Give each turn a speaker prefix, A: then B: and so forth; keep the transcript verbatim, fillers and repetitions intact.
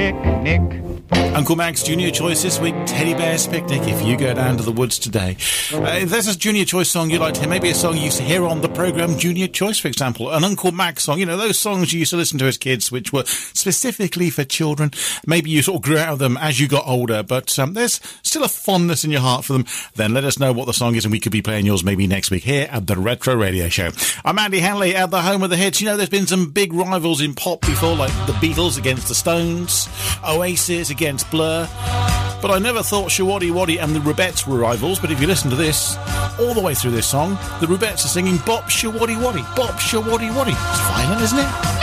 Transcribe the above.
A: picnic.
B: Uncle Mac's Junior Choice this week, Teddy Bear's Picnic, if you go down to the woods today. Uh, if there's a Junior Choice song you like to hear, maybe a song you used to hear on the programme Junior Choice, for example, an Uncle Mac song, you know, those songs you used to listen to as kids, which were specifically for children. Maybe you sort of grew out of them as you got older, but um, there's still a fondness in your heart for them. Then let us know what the song is and we could be playing yours maybe next week here at the Retro Radio Show. I'm Andy Hanley at the home of the hits. You know, there's been some big rivals in pop before, like the Beatles against the Stones, Oasis against Blur. But I never thought Showaddy Waddy and the Rubettes were rivals. But if you listen to this, all the way through this song, the Rubettes are singing Bop Showaddy Waddy, Bop Showaddy Waddy. It's violent, isn't it?